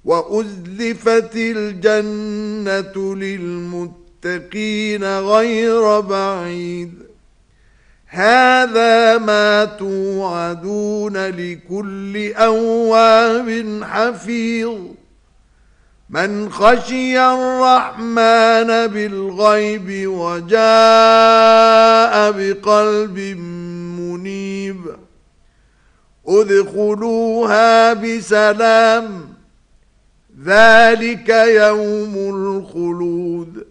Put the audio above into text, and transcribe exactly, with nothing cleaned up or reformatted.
وأزلفت الجنة للمتقين غير بعيد هذا ما توعدون لكل أواب حفيظ من خشي الرحمن بالغيب وجاء بقلب منيب ادخلوها بسلام ذلك يوم الخلود